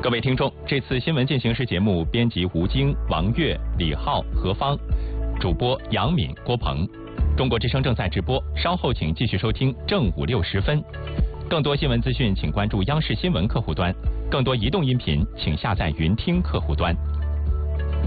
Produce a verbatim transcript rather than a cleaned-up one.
各位听众，这次新闻进行时节目编辑吴京、王悦、李浩、何芳，主播杨敏、郭鹏。中国之声正在直播，稍后请继续收听正午六时分。更多新闻资讯，请关注央视新闻客户端；更多移动音频，请下载云听客户端。